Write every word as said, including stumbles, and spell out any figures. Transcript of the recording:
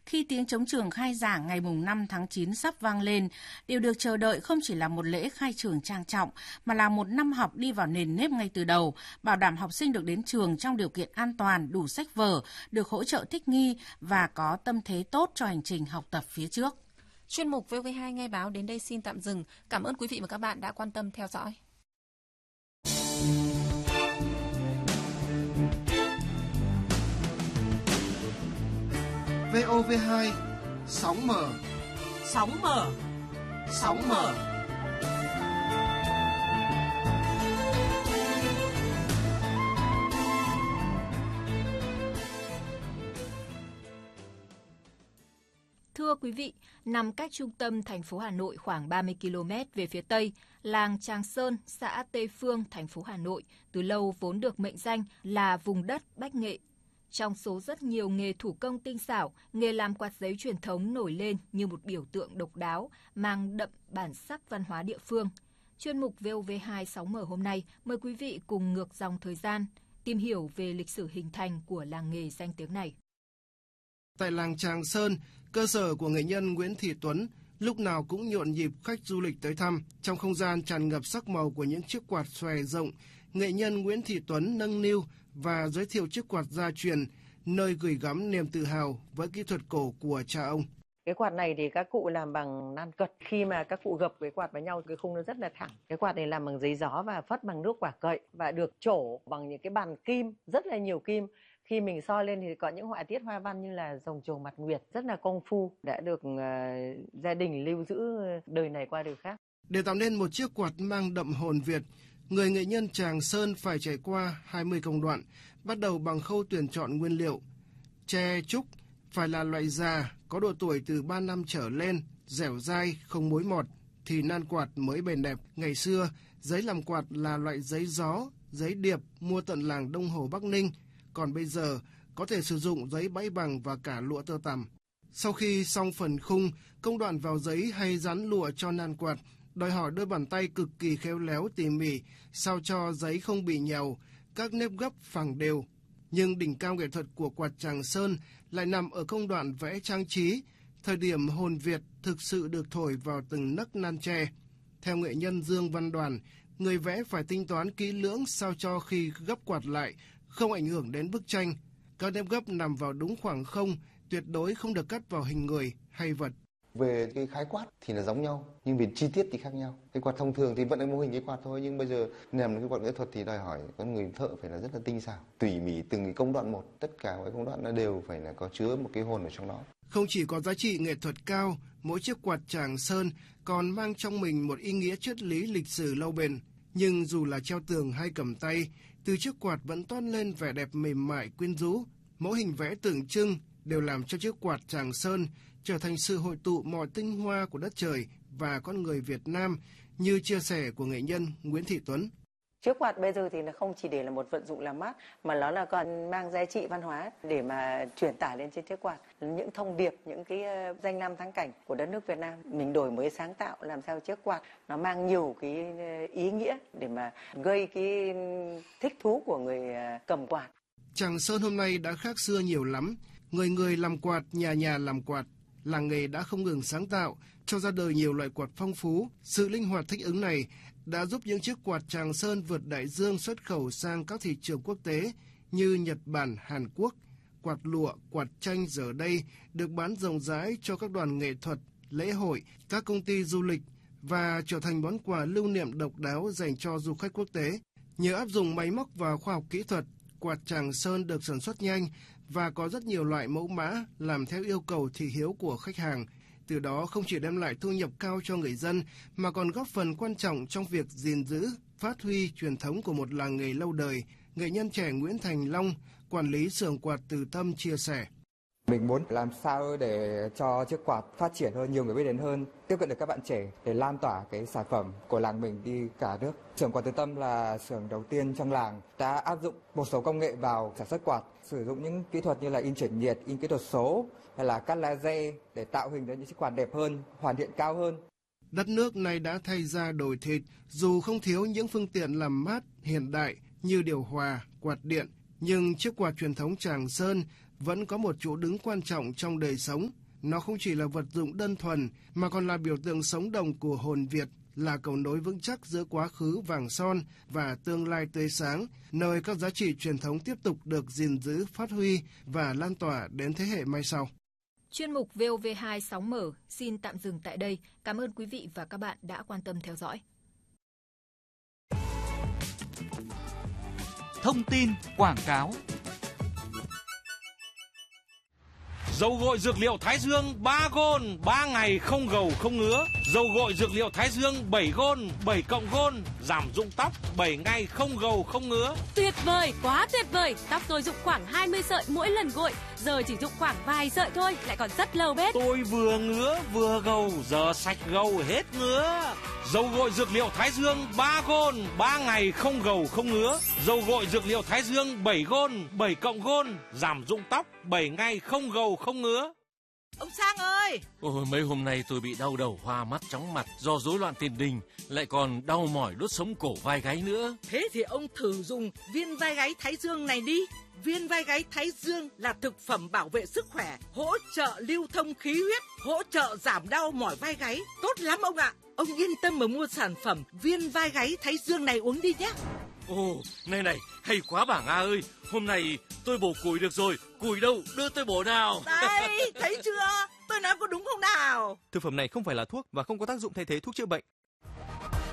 Khi tiếng trống trường khai giảng ngày năm tháng chín sắp vang lên, điều được chờ đợi không chỉ là một lễ khai trường trang trọng, mà là một năm học đi vào nền nếp ngay từ đầu, bảo đảm học sinh được đến trường trong điều kiện an toàn, đủ sách vở, được hỗ trợ thích nghi và có tâm thế tốt cho hành trình học tập phía trước. Chuyên mục vê o vê hai Nghe báo đến đây xin tạm dừng. Cảm ơn quý vị và các bạn đã quan tâm theo dõi. vê o vê hai, sóng mở, sóng mở, sóng mở. Thưa quý vị, nằm cách trung tâm thành phố Hà Nội khoảng ba mươi ki lô mét về phía Tây, làng Tràng Sơn, xã Tây Phương, thành phố Hà Nội từ lâu vốn được mệnh danh là vùng đất bách nghệ. Trong số rất nhiều nghề thủ công tinh xảo, nghề làm quạt giấy truyền thống nổi lên như một biểu tượng độc đáo, mang đậm bản sắc văn hóa địa phương. Chuyên mục vê o vê hai Sóng Mở hôm nay mời quý vị cùng ngược dòng thời gian, tìm hiểu về lịch sử hình thành của làng nghề danh tiếng này. Tại làng Tràng Sơn, cơ sở của nghệ nhân Nguyễn Thị Tuấn lúc nào cũng nhộn nhịp khách du lịch tới thăm. Trong không gian tràn ngập sắc màu của những chiếc quạt xòe rộng, nghệ nhân Nguyễn Thị Tuấn nâng niu và giới thiệu chiếc quạt gia truyền, nơi gửi gắm niềm tự hào với kỹ thuật cổ của cha ông. Cái quạt này thì các cụ làm bằng nan cật. Khi mà các cụ gập cái quạt với nhau, cái khung nó rất là thẳng. Cái quạt này làm bằng giấy gió và phất bằng nước quả cậy và được trổ bằng những cái bàn kim, rất là nhiều kim. Khi mình soi lên thì có những họa tiết hoa văn như là rồng trầu mặt nguyệt, rất là công phu, đã được uh, gia đình lưu giữ đời này qua đời khác. Để tạo nên một chiếc quạt mang đậm hồn Việt, người nghệ nhân Tràng Sơn phải trải qua hai mươi công đoạn, bắt đầu bằng khâu tuyển chọn nguyên liệu. Tre trúc phải là loại già, có độ tuổi từ ba năm trở lên, dẻo dai, không mối mọt, thì nan quạt mới bền đẹp. Ngày xưa, giấy làm quạt là loại giấy gió, giấy điệp mua tận làng Đông Hồ Bắc Ninh, còn bây giờ có thể sử dụng giấy bãi bằng và cả lụa tơ tằm. Sau khi xong phần khung, công đoạn vào giấy hay dán lụa cho nan quạt đòi hỏi đôi bàn tay cực kỳ khéo léo tỉ mỉ, sao cho giấy không bị nhèo, các nếp gấp phẳng đều. Nhưng đỉnh cao nghệ thuật của quạt Tràng Sơn lại nằm ở công đoạn vẽ trang trí, thời điểm hồn Việt thực sự được thổi vào từng nấc nan tre. Theo nghệ nhân Dương Văn Đoàn, người vẽ phải tính toán kỹ lưỡng sao cho khi gấp quạt lại không ảnh hưởng đến bức tranh. Các nếp gấp nằm vào đúng khoảng không, tuyệt đối không được cắt vào hình người hay vật. Về cái khái quát thì là giống nhau, nhưng về chi tiết thì khác nhau. Cái quạt thông thường thì vẫn là mô hình cái quạt thôi, nhưng bây giờ làm cái quạt nghệ thuật thì đòi hỏi con người thợ phải là rất là tinh xảo, tỉ mỉ từng cái công đoạn một, tất cả các công đoạn nó đều phải là có chứa một cái hồn ở trong đó. Không chỉ có giá trị nghệ thuật cao, mỗi chiếc quạt Tràng Sơn còn mang trong mình một ý nghĩa triết lý lịch sử lâu bền. Nhưng dù là treo tường hay cầm tay, từ chiếc quạt vẫn toát lên vẻ đẹp mềm mại quyến rũ. Mỗi hình vẽ tượng trưng đều làm cho chiếc quạt Tràng Sơn trở thành sự hội tụ mọi tinh hoa của đất trời và con người Việt Nam, như chia sẻ của nghệ nhân Nguyễn Thị Tuấn. Chiếc quạt bây giờ thì nó không chỉ để là một vận dụng làm mát, mà nó là còn mang giá trị văn hóa để mà truyền tải lên trên chiếc quạt những thông điệp, những cái danh lam thắng cảnh của đất nước Việt Nam. Mình đổi mới sáng tạo làm sao chiếc quạt nó mang nhiều cái ý nghĩa để mà gây cái thích thú của người cầm quạt. Tràng Sơn hôm nay đã khác xưa nhiều lắm. Người người làm quạt, nhà nhà làm quạt. Làng nghề đã không ngừng sáng tạo, cho ra đời nhiều loại quạt phong phú. Sự linh hoạt thích ứng này đã giúp những chiếc quạt Tràng Sơn vượt đại dương xuất khẩu sang các thị trường quốc tế như Nhật Bản, Hàn Quốc. Quạt lụa, quạt tranh giờ đây được bán rộng rãi cho các đoàn nghệ thuật, lễ hội, các công ty du lịch và trở thành món quà lưu niệm độc đáo dành cho du khách quốc tế. Nhờ áp dụng máy móc và khoa học kỹ thuật, quạt Tràng Sơn được sản xuất nhanh và có rất nhiều loại mẫu mã làm theo yêu cầu thị hiếu của khách hàng. Từ đó không chỉ đem lại thu nhập cao cho người dân mà còn góp phần quan trọng trong việc gìn giữ, phát huy truyền thống của một làng nghề lâu đời. Nghệ nhân trẻ Nguyễn Thành Long, quản lý xưởng quạt Từ Tâm chia sẻ. Mình muốn làm sao để cho chiếc quạt phát triển hơn, nhiều người biết đến hơn, tiếp cận được các bạn trẻ để lan tỏa cái sản phẩm của làng mình đi cả nước. Xưởng quạt Từ Tâm là xưởng đầu tiên trong làng đã áp dụng một số công nghệ vào sản xuất quạt, sử dụng những kỹ thuật như là in chuyển nhiệt, in kỹ thuật số hay là cắt laser để tạo hình ra những chiếc quạt đẹp hơn, hoàn thiện cao hơn. Đất nước này đã thay ra đổi thịt, dù không thiếu những phương tiện làm mát hiện đại như điều hòa, quạt điện, nhưng chiếc quạt truyền thống Tràng Sơn vẫn có một chỗ đứng quan trọng trong đời sống. Nó không chỉ là vật dụng đơn thuần mà còn là biểu tượng sống động của hồn Việt, là cầu nối vững chắc giữa quá khứ vàng son và tương lai tươi sáng, nơi các giá trị truyền thống tiếp tục được gìn giữ, phát huy và lan tỏa đến thế hệ mai sau. Chuyên mục vê o vê hai sóng mở xin tạm dừng tại đây. Cảm ơn quý vị và các bạn đã quan tâm theo dõi. Thông tin quảng cáo. Dầu gội dược liệu Thái Dương ba gôn, ba ngày không gầu không ngứa. Dầu gội dược liệu Thái Dương bảy gôn, bảy cộng gôn, giảm rụng tóc, bảy ngày không gầu không ngứa. Tuyệt vời, quá tuyệt vời. Tóc tôi rụng khoảng hai mươi sợi mỗi lần gội, giờ chỉ rụng khoảng vài sợi thôi, lại còn rất lâu bết. Tôi vừa ngứa vừa gầu, giờ sạch gầu hết ngứa. Dầu gội dược liệu Thái Dương ba gôn, ba ngày không gầu không ngứa. Dầu gội dược liệu Thái Dương bảy gôn, bảy cộng gôn, giảm rụng tóc, bảy ngày không gầu không ngứa. Ông Sang ơi! Ôi, mấy hôm nay tôi bị đau đầu, hoa mắt, chóng mặt do rối loạn tiền đình, lại còn đau mỏi đốt sống cổ vai gáy nữa. Thế thì ông thử dùng viên vai gáy Thái Dương này đi. Viên vai gáy Thái Dương là thực phẩm bảo vệ sức khỏe, hỗ trợ lưu thông khí huyết, hỗ trợ giảm đau mỏi vai gáy. Tốt lắm ông ạ! Ông yên tâm mà mua sản phẩm viên vai gáy Thái Dương này uống đi nhé. Ồ, này này, hay quá bà Nga ơi, hôm nay tôi bổ củi được rồi, củi đâu, đưa tôi bổ nào. Đây, thấy chưa? Tôi nói có đúng không nào? Thực phẩm này không phải là thuốc và không có tác dụng thay thế thuốc chữa bệnh.